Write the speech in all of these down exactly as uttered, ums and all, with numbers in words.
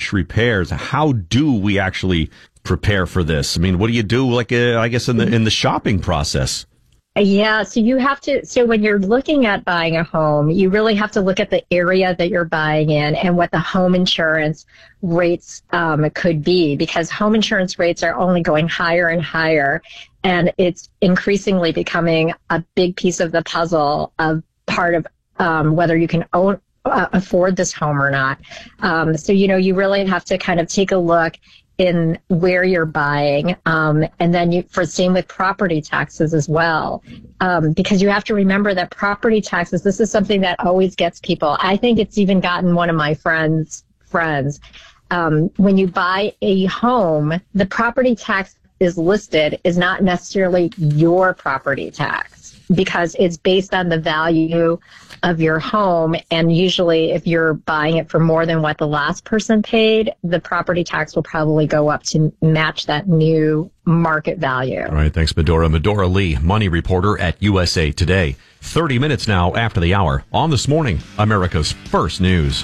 harsh repairs. How do we actually prepare for this? I mean, what do you do, like, uh, I guess, in the in the shopping process? Yeah, so you have to, so when you're looking at buying a home, you really have to look at the area that you're buying in and what the home insurance rates um, could be, because home insurance rates are only going higher and higher, and it's increasingly becoming a big piece of the puzzle of part of um, whether you can own, uh, afford this home or not. Um, so, you know, you really have to kind of take a look in where you're buying, um, and then you, for same with property taxes as well, um, because you have to remember that property taxes, this is something that always gets people. I think it's even gotten one of my friends' friends. Um, when you buy a home, the property tax is listed is not necessarily your property tax, because it's based on the value of your home. And usually if you're buying it for more than what the last person paid, the property tax will probably go up to match that new market value. All right. Thanks, Medora. Medora Lee, money reporter at U S A Today. thirty minutes now after the hour on This Morning, America's First News.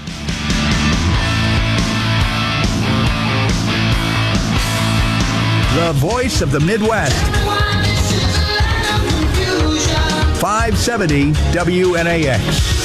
The voice of the Midwest. five seventy W N A X.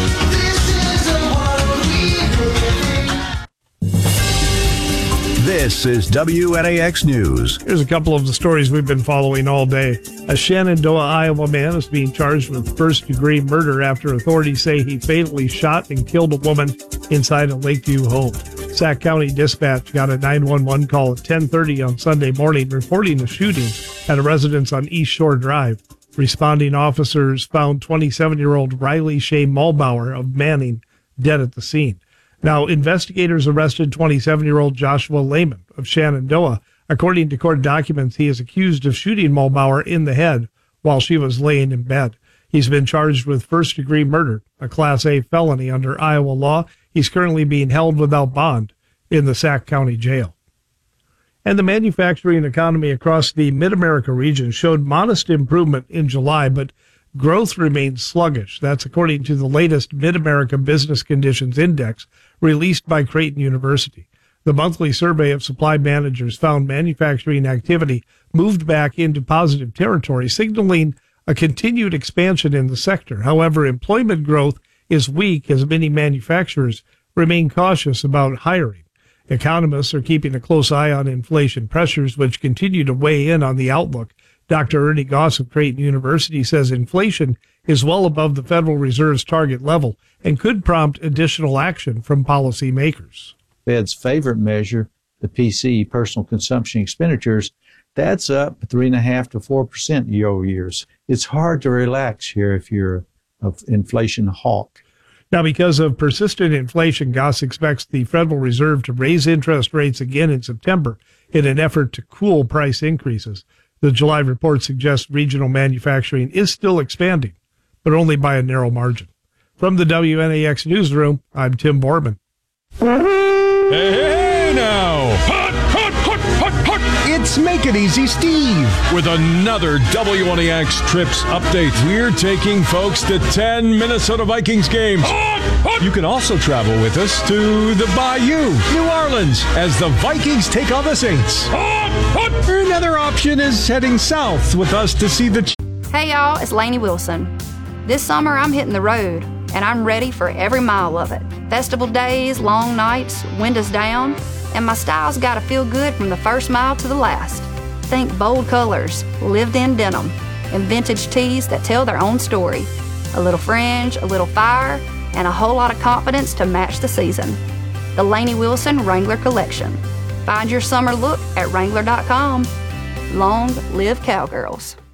This is W N A X News. Here's a couple of the stories we've been following all day. A Shenandoah, Iowa man is being charged with first-degree murder after authorities say he fatally shot and killed a woman inside a Lakeview home. Sac County Dispatch got a nine one one call at ten thirty on Sunday morning reporting a shooting at a residence on East Shore Drive. Responding officers found twenty-seven-year-old Riley Shea Mulbauer of Manning dead at the scene. Now, investigators arrested twenty-seven-year-old Joshua Lehman of Shenandoah. According to court documents, he is accused of shooting Mulbauer in the head while she was laying in bed. He's been charged with first-degree murder, a Class A felony under Iowa law. He's currently being held without bond in the Sac County Jail. And the manufacturing economy across the Mid-America region showed modest improvement in July, but growth remains sluggish. That's according to the latest Mid-America Business Conditions Index released by Creighton University. The monthly survey of supply managers found manufacturing activity moved back into positive territory, signaling a continued expansion in the sector. However, employment growth is weak as many manufacturers remain cautious about hiring. Economists are keeping a close eye on inflation pressures, which continue to weigh in on the outlook. Doctor Ernie Goss of Creighton University says inflation is well above the Federal Reserve's target level and could prompt additional action from policymakers. Fed's favorite measure, the P C E, personal consumption expenditures, that's up three point five to four percent year over year. It's hard to relax here if you're an inflation hawk. Now, because of persistent inflation, Goss expects the Federal Reserve to raise interest rates again in September in an effort to cool price increases. The July report suggests regional manufacturing is still expanding, but only by a narrow margin. From the W N A X newsroom, I'm Tim Borman. Hey, hey now! Hot, hot, hot, hot, hot! It's Make It Easy Steve with another W N A X Trips update. We're taking folks to ten Minnesota Vikings games. Hot, hot! You can also travel with us to the Bayou, New Orleans, as the Vikings take on the Saints. Hot, hot! Another option is heading south with us to see the... Hey y'all, it's Lainey Wilson. This summer I'm hitting the road, and I'm ready for every mile of it. Festival days, long nights, windows down, and my style's gotta feel good from the first mile to the last. Think bold colors, lived-in denim, and vintage tees that tell their own story. A little fringe, a little fire, and a whole lot of confidence to match the season. The Lainey Wilson Wrangler Collection. Find your summer look at Wrangler dot com. Long live Cowgirls.